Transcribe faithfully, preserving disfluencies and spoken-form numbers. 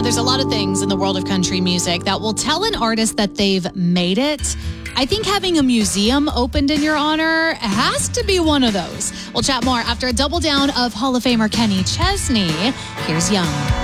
Now, there's a lot of things in the world of country music that will tell an artist that they've made it. I think having a museum opened in your honor has to be one of those. We'll chat more after a double down of Hall of Famer Kenny Chesney. Here's Young.